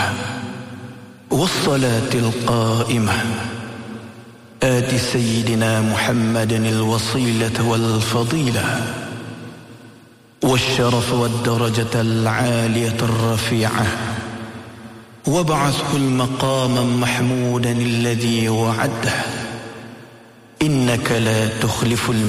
والصلاة القائمة آت سيدنا محمد الوسيلة والفضيلة والشرف والدرجة العالية الرفيعة وابعثه المقاما محمودا الذي وعده إنك لا تخلف